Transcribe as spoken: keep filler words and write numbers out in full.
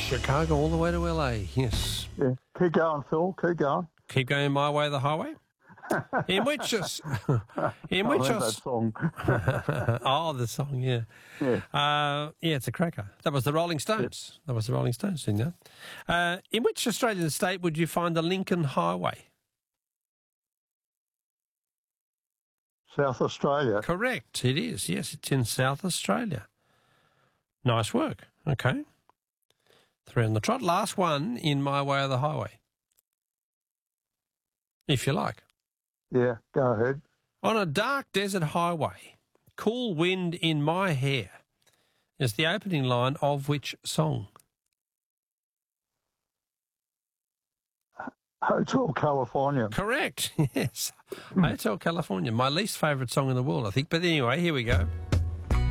Chicago all the way to L A, yes. Yeah. Keep going, Phil. Keep going. Keep going my way, the highway. In which, in which, I that song. oh, the song, yeah, yeah, uh, yeah, it's a cracker. That was the Rolling Stones. Yep. That was the Rolling Stones thing, that. Uh, in which Australian state would you find the Lincoln Highway? South Australia. Correct. It is. Yes, it's in South Australia. Nice work. Okay. Three on the trot. Last one in my way of the highway, if you like. Yeah, go ahead. On a dark desert highway, cool wind in my hair is the opening line of which song? Hotel California. Correct, yes. Hotel California, my least favourite song in the world, I think. But anyway, here we go.